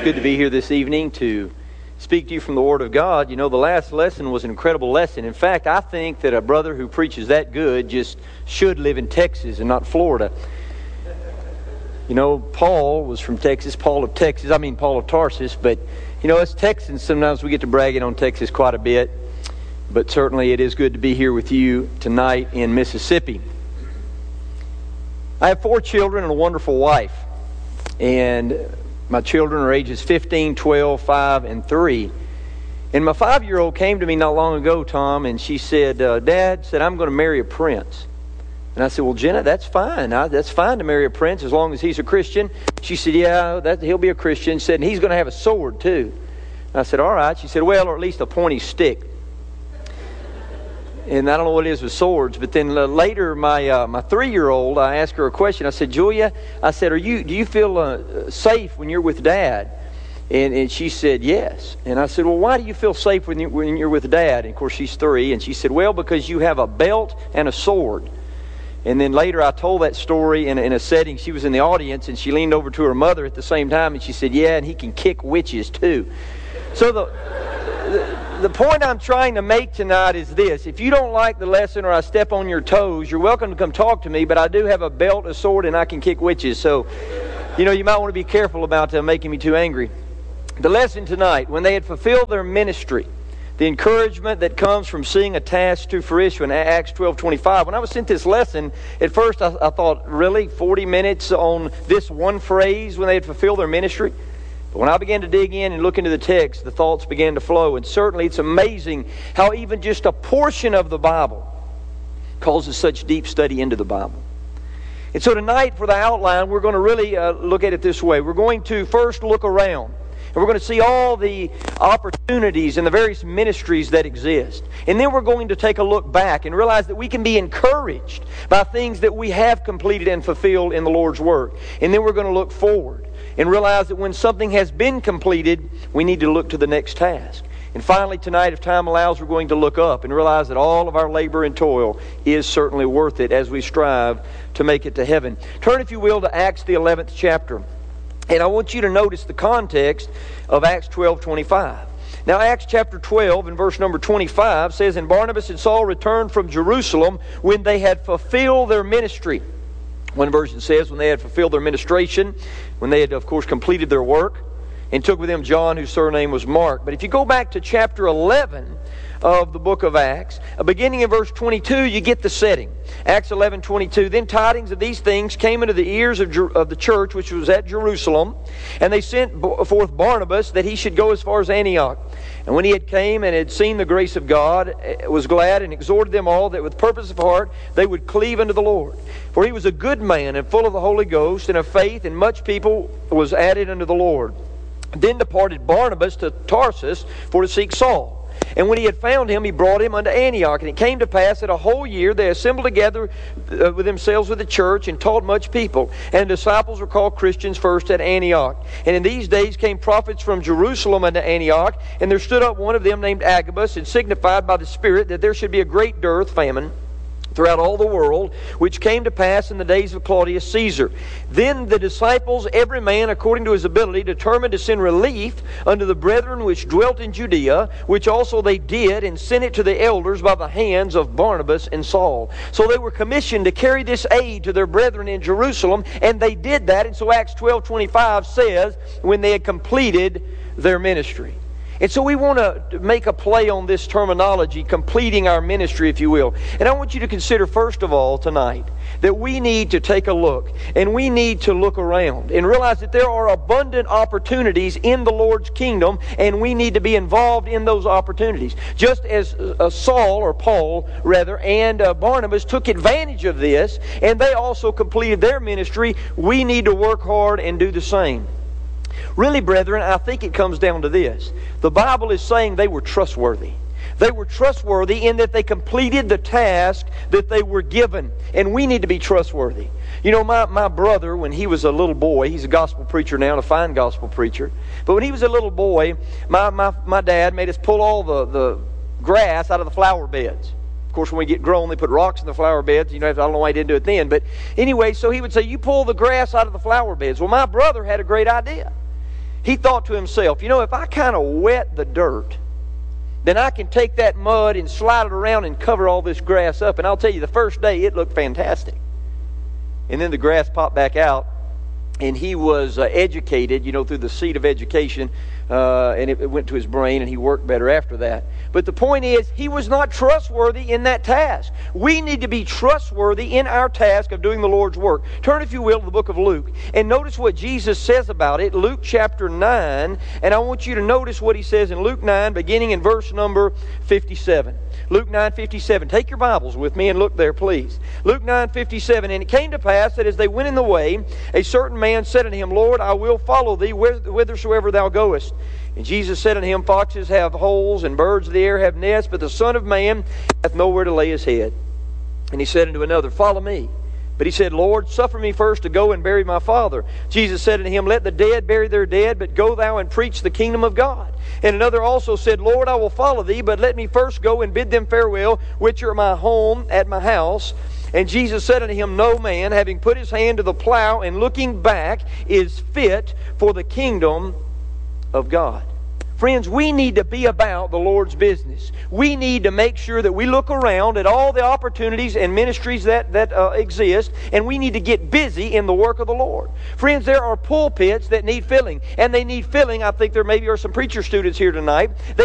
good to be here this evening to speak to you from the Word of God. You know, the last lesson was an incredible lesson. In fact, I think that a brother who preaches that good just should live in Texas and not Florida. You know, Paul was from Texas, Paul of Tarsus, but, you know, us Texans, sometimes we get to bragging on Texas quite a bit, but certainly it is good to be here with you tonight in Mississippi. I have 4 children and a wonderful wife, and my children are ages 15, 12, 5, and 3. And my 5-year-old came to me not long ago, Tom, and she said, Dad, I'm going to marry a prince. And I said, well, Jenna, that's fine. That's fine to marry a prince as long as he's a Christian. She said, yeah, he'll be a Christian. She said, and he's going to have a sword too. And I said, all right. She said, well, or at least a pointy stick. And I don't know what it is with swords, but then later, my 3-year-old, I asked her a question. I said, Julia, do you feel safe when you're with Dad? And she said, yes. And I said, well, why do you feel safe when you're with Dad? And of course, she's 3. And she said, well, because you have a belt and a sword. And then later, I told that story in a setting. She was in the audience, and she leaned over to her mother at the same time, and she said, yeah, and he can kick witches too. So the point I'm trying to make tonight is this. If you don't like the lesson or I step on your toes, you're welcome to come talk to me, but I do have a belt, a sword, and I can kick witches. So, you know, you might want to be careful about making me too angry. The lesson tonight, when they had fulfilled their ministry, the encouragement that comes from seeing a task to fruition, Acts 12:25. When I was sent this lesson, at first I thought, really, 40 minutes on this one phrase when they had fulfilled their ministry? But when I began to dig in and look into the text, the thoughts began to flow. And certainly it's amazing how even just a portion of the Bible causes such deep study into the Bible. And so tonight, for the outline, we're going to really look at it this way. We're going to first look around. And we're going to see all the opportunities and the various ministries that exist. And then we're going to take a look back and realize that we can be encouraged by things that we have completed and fulfilled in the Lord's work. And then we're going to look forward and realize that when something has been completed, we need to look to the next task. And finally tonight, if time allows, we're going to look up and realize that all of our labor and toil is certainly worth it as we strive to make it to heaven. Turn, if you will, to Acts the 11th chapter. And I want you to notice the context of Acts 12:25. Now, Acts chapter 12 and verse number 25 says, and Barnabas and Saul returned from Jerusalem when they had fulfilled their ministry. One version says when they had fulfilled their ministration, when they had, of course, completed their work, and took with them John, whose surname was Mark. But if you go back to chapter 11 of the book of Acts, beginning in verse 22, you get the setting. Acts 11:22. Then tidings of these things came into the ears of the church which was at Jerusalem, and they sent forth Barnabas that he should go as far as Antioch. And when he had came and had seen the grace of God, was glad and exhorted them all that with purpose of heart they would cleave unto the Lord. For he was a good man and full of the Holy Ghost and of faith, and much people was added unto the Lord. Then departed Barnabas to Tarsus for to seek Saul. And when he had found him, he brought him unto Antioch. And it came to pass that a whole year they assembled together with themselves with the church, and taught much people. And disciples were called Christians first at Antioch. And in these days came prophets from Jerusalem unto Antioch. And there stood up one of them named Agabus, and signified by the Spirit that there should be a great dearth, famine, throughout all the world, which came to pass in the days of Claudius Caesar. Then the disciples, every man according to his ability, determined to send relief unto the brethren which dwelt in Judea, which also they did, and sent it to the elders by the hands of Barnabas and Saul. So they were commissioned to carry this aid to their brethren in Jerusalem, and they did that. And so Acts 12:25 says, when they had completed their ministry. And so we want to make a play on this terminology, completing our ministry, if you will. And I want you to consider, first of all, tonight, that we need to take a look, and we need to look around and realize that there are abundant opportunities in the Lord's kingdom, and we need to be involved in those opportunities. Just as Saul, or Paul, rather, and Barnabas took advantage of this, and they also completed their ministry, we need to work hard and do the same. Really, brethren, I think it comes down to this. The Bible is saying they were trustworthy. They were trustworthy in that they completed the task that they were given. And we need to be trustworthy. You know, my brother, when he was a little boy, he's a gospel preacher now, and a fine gospel preacher. But when he was a little boy, my dad made us pull all the grass out of the flower beds. Of course, when we get grown, they put rocks in the flower beds. You know, I don't know why he didn't do it then. But anyway, so he would say, you pull the grass out of the flower beds. Well, my brother had a great idea. he thought to himself, you know, if I kind of wet the dirt, then I can take that mud and slide it around and cover all this grass up. And I'll tell you, the first day it looked fantastic. And then the grass popped back out, and he was educated, you know, through the seed of education, and it went to his brain, and he worked better after that. But the point is, he was not trustworthy in that task. We need to be trustworthy in our task of doing the Lord's work. Turn, if you will, to the book of Luke, and notice what Jesus says about it, Luke chapter 9, and I want you to notice what he says in Luke 9, beginning in verse number 57. Luke 9:57. Take your Bibles with me and look there, please. Luke 9:57. And it came to pass that as they went in the way, a certain man said unto him, Lord, I will follow thee whithersoever thou goest. And Jesus said unto him, Foxes have holes, and birds of the air have nests, but the Son of Man hath nowhere to lay his head. And he said unto another, Follow me. But he said, Lord, suffer me first to go and bury my father. Jesus said unto him, Let the dead bury their dead, but go thou and preach the kingdom of God. And another also said, Lord, I will follow thee, but let me first go and bid them farewell, which are my home at my house. And Jesus said unto him, No man, having put his hand to the plow and looking back, is fit for the kingdom of God. Friends, we need to be about the Lord's business. We need to make sure that we look around at all the opportunities and ministries that exist, and we need to get busy in the work of the Lord. Friends, there are pulpits that need filling, and they need filling. I think there maybe are some preacher students here tonight. They